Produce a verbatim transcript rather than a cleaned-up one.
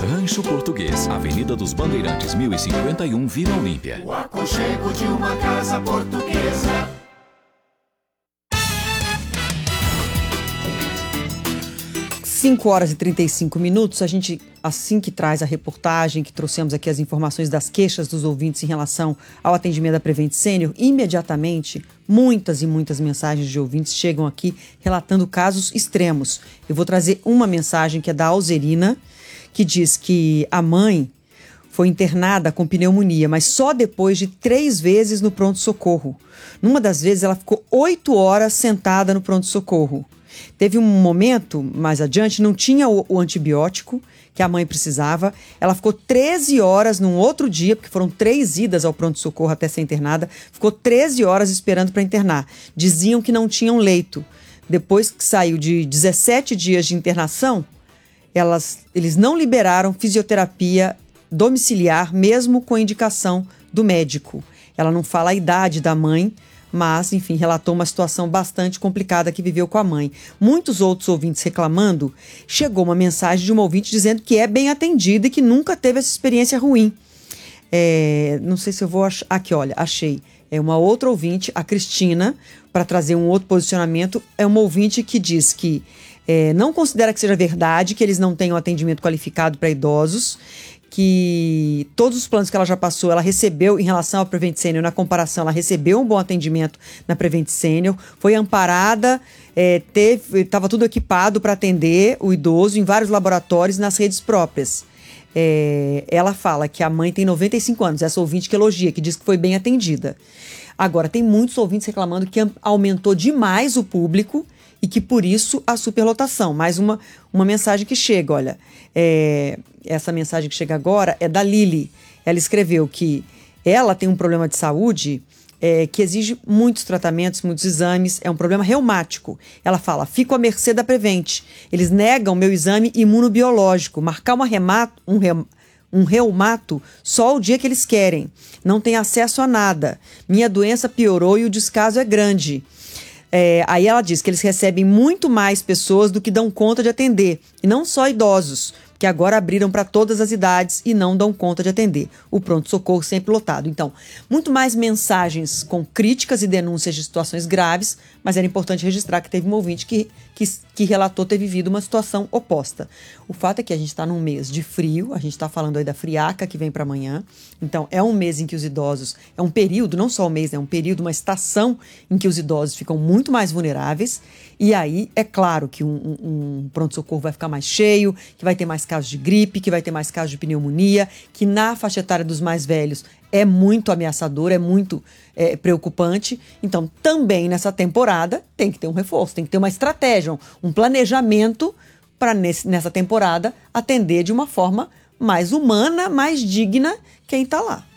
Rancho Português, Avenida dos Bandeirantes, mil e cinquenta e um, Vila Olímpia. O aconchego de uma casa portuguesa. cinco horas e trinta e cinco minutos, a gente, assim que traz a reportagem, que trouxemos aqui as informações das queixas dos ouvintes em relação ao atendimento da Prevent Senior, imediatamente, muitas e muitas mensagens de ouvintes chegam aqui relatando casos extremos. Eu vou trazer uma mensagem que é da Alzerina, que diz que a mãe foi internada com pneumonia, mas só depois de três vezes no pronto-socorro. Numa das vezes, ela ficou oito horas sentada no pronto-socorro. Teve um momento, mais adiante, não tinha o, o antibiótico que a mãe precisava. Ela ficou treze horas num outro dia, porque foram três idas ao pronto-socorro até ser internada. Ficou treze horas esperando para internar. Diziam que não tinham leito. Depois que saiu de dezessete dias de internação, elas, eles não liberaram fisioterapia domiciliar, mesmo com indicação do médico. Ela não fala a idade da mãe, mas, enfim, relatou uma situação bastante complicada que viveu com a mãe. Muitos outros ouvintes reclamando. Chegou uma mensagem de uma ouvinte dizendo que é bem atendida e que nunca teve essa experiência ruim. É, não sei se eu vou achar... Aqui, olha, achei. É uma outra ouvinte, a Cristina, para trazer um outro posicionamento. É uma ouvinte que diz que é, não considera que seja verdade que eles não tenham atendimento qualificado para idosos, que todos os planos que ela já passou, ela recebeu em relação ao Prevent Senior, na comparação, ela recebeu um bom atendimento na Prevent Senior, foi amparada, é, estava tudo equipado para atender o idoso em vários laboratórios nas redes próprias. É, ela fala que a mãe tem noventa e cinco anos, essa ouvinte que elogia, que diz que foi bem atendida. Agora, tem muitos ouvintes reclamando que aumentou demais o público e que por isso a superlotação. Mais uma, uma mensagem que chega, olha, é, essa mensagem que chega agora é da Lili. Ela escreveu que ela tem um problema de saúde é, que exige muitos tratamentos, muitos exames, é um problema reumático. Ela fala, fico à mercê da Prevent. Eles negam meu exame imunobiológico, marcar uma remato, um reumato, um reumato só o dia que eles querem. Não tem acesso a nada. Minha doença piorou e o descaso é grande. É, aí ela diz que eles recebem muito mais pessoas do que dão conta de atender. E não só idosos, que agora abriram para todas as idades e não dão conta de atender. O pronto-socorro sempre lotado. Então, muito mais mensagens com críticas e denúncias de situações graves, mas era importante registrar que teve um ouvinte que, que, que relatou ter vivido uma situação oposta. O fato é que a gente está num mês de frio, a gente está falando aí da friaca que vem para amanhã. Então, é um mês em que os idosos, é um período, não só um mês, é um período, uma estação em que os idosos ficam muito mais vulneráveis. E aí, é claro que um, um, um pronto-socorro vai ficar mais cheio, que vai ter mais casos de gripe, que vai ter mais casos de pneumonia, que na faixa etária dos mais velhos é muito ameaçador, é muito é, preocupante. Então, também nessa temporada, tem que ter um reforço, tem que ter uma estratégia, um planejamento para nessa temporada atender de uma forma mais humana, mais digna quem está lá.